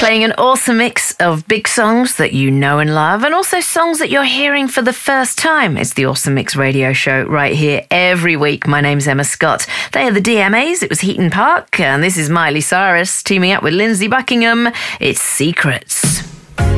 Playing an awesome mix of big songs that you know and love, and also songs that you're hearing for the first time. It's the Awesome Mix radio show right here every week. My name's Emma Scott. They are the DMAs. It was Heaton Park, and this is Miley Cyrus teaming up with Lindsey Buckingham. It's Secrets.